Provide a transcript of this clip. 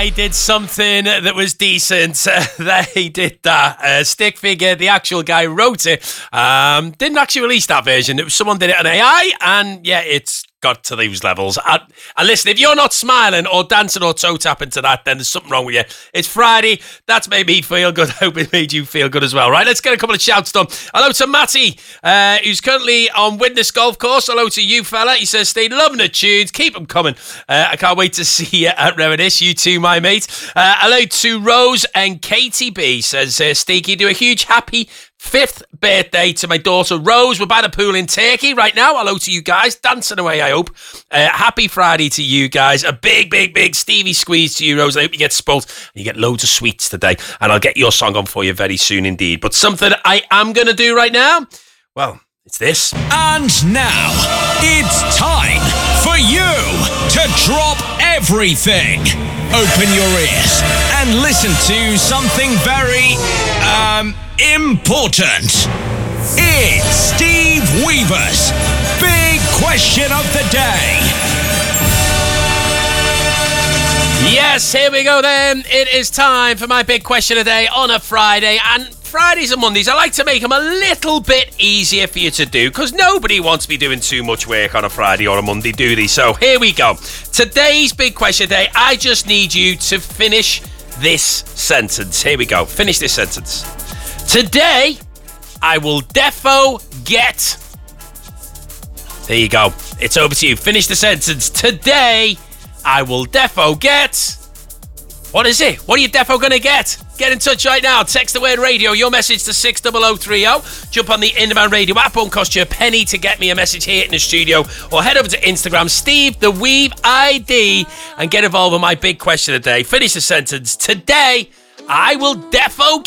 I did something that was decent. They did that. Stick Figure, the actual guy who wrote it, didn't actually release that version. Someone did it on AI, and yeah, it's got to those levels. And listen, if you're not smiling or dancing or toe tapping to that, then there's something wrong with you. It's Friday. That's made me feel good. I hope it made you feel good as well. Right, let's get a couple of shouts done. Hello to Matty, who's currently on Widnes Golf Course. Hello to you, fella. He says, stay loving the tunes. Keep them coming. I can't wait to see you at Reminisce. You too, my mate. Hello to Rose and Katie B. Says, Steaky, do a huge happy 5th birthday to my daughter Rose. We're by the pool in Turkey right now. Hello to you guys. Dancing away, I hope. Happy Friday to you guys. A big, big, big Stevie squeeze to you, Rose. I hope you get spoilt and you get loads of sweets today. And I'll get your song on for you very soon indeed. But something I am going to do right now, well, it's this. And now, it's time for you to drop everything. Open your ears and listen to something very, important. It's Steve Weaver's Big Question of the Day. Yes, here we go then. It is time for my big question of the day on a Friday. And Fridays and Mondays, I like to make them a little bit easier for you to do because nobody wants to be doing too much work on a Friday or a Monday, do they? So here we go. Today's big question of the day, I just need you to finish this sentence. Here we go. Finish this sentence. Today, I will defo get... There you go. It's over to you. Finish the sentence. Today, I will defo get... What is it? What are you defo going to get? Get in touch right now. Text the word radio, your message to 60030. Jump on the In-Demand Radio app. Won't cost you a penny to get me a message here in the studio. Or head over to Instagram, Steve the Weave ID, and get involved with my big question of the day. Finish the sentence. Today, I will defo